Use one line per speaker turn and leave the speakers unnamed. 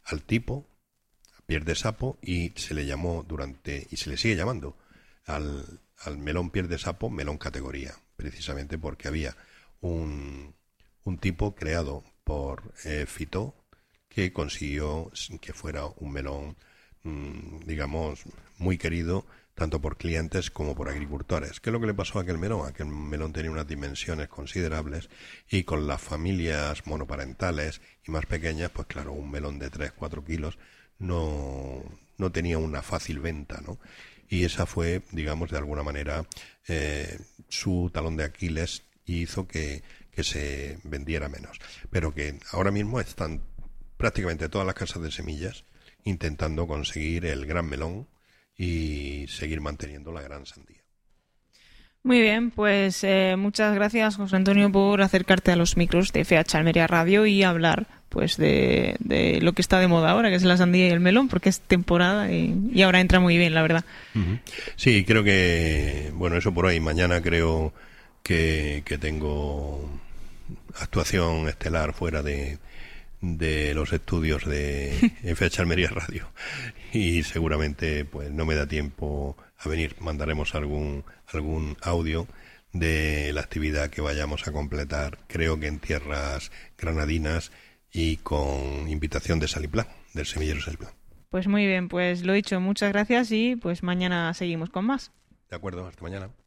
al tipo, a piel de sapo, y se le llamó y se le sigue llamando al melón piel de sapo melón categoría, precisamente porque había un tipo creado por Fitó que consiguió que fuera un melón, digamos, muy querido tanto por clientes como por agricultores. ¿Qué es lo que le pasó a aquel melón? Aquel melón tenía unas dimensiones considerables y con las familias monoparentales y más pequeñas, pues claro, un melón de 3-4 kilos no tenía una fácil venta, ¿no? Y esa fue, digamos, de alguna manera su talón de Aquiles y hizo que se vendiera menos. Pero que ahora mismo están prácticamente todas las casas de semillas intentando conseguir el gran melón y seguir manteniendo la gran sandía.
Muy bien, pues muchas gracias, José Antonio, por acercarte a los micros de FH Almería Radio y hablar pues de lo que está de moda ahora, que es la sandía y el melón, porque es temporada y ahora entra muy bien, la verdad.
Uh-huh. Sí, creo que, bueno, eso por hoy. Mañana creo que tengo actuación estelar fuera de los estudios de FH Almería Radio y seguramente pues no me da tiempo a venir. Mandaremos algún audio de la actividad que vayamos a completar, creo que en tierras granadinas y con invitación de Saliplán, del semillero Saliplán.
Pues muy bien, pues lo dicho, muchas gracias y pues mañana seguimos con más.
De acuerdo, hasta mañana.